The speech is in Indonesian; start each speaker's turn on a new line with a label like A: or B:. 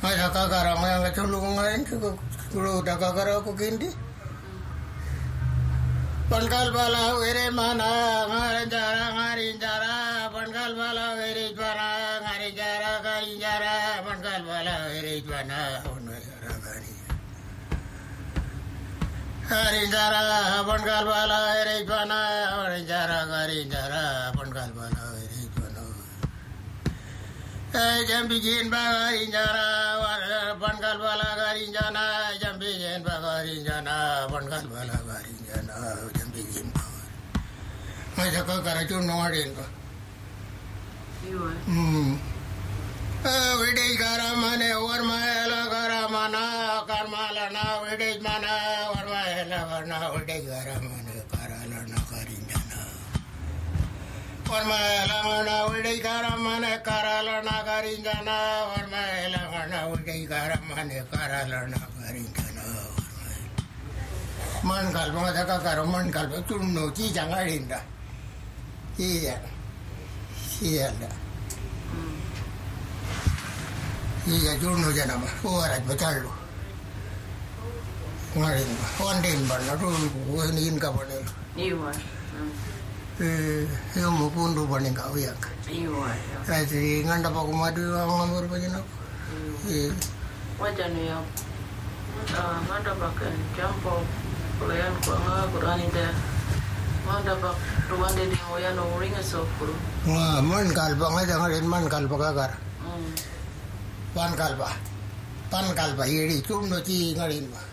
A: Masa kakara mo yang ketulung ngayon, kulo da kakara ko kindi. Pankal bala were mana ngarin jara pankal bala were jara ngarin jara kain jara pankal bala were jara ngarin jara pankal bala were jara ngarin jara ngarin jara pankal bala were jara jam bikin bagarin jara pankal bala garin jana jam bikin bagarin jana pankal bala garin jana jam bikin masa kakara cun nongarin ko widej garamane warmaela garamana karmalana widej mana warmaela warna widej garamane karalana garin jana warmaela mana widej garamane karalana garin jana warmaela mana widej garamane karalana garin jana man kalpa daga karo man kalpa tunno chi jangarinda iya da iya tunno janama orat batallo ngarin ondin banna rulu wenin ka bone
B: Iwa.
A: yo mo pundu bone ka uyak
B: Iwa.
A: Kasi nganda pa kumadu ang amor pa dyan ako.
B: Wajan ya. Nganda pakai jampo pelayan kuanga kurani deh. Nganda pak ruan deh di moyan uringa sokuru.
A: Nga man kalpa nga jangarin man kalpa kakar. Pan kalpa yeri tumno chi ngarin ba.